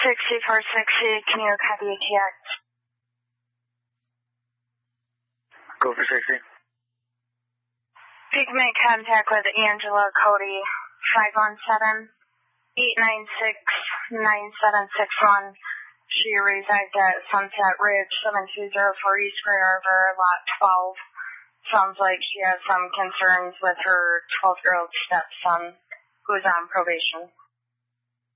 6460, can you copy ATX? Go for 60. If you can make contact with Angela Cody, 517-896-9761. She resides at Sunset Ridge, 7204 East Gray Arbor, Lot 12. Sounds like she has some concerns with her 12-year-old stepson, who's on probation.